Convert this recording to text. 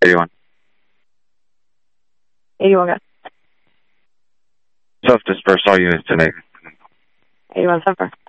81. 81 got. Self-disperse all units tonight. 81 Semper.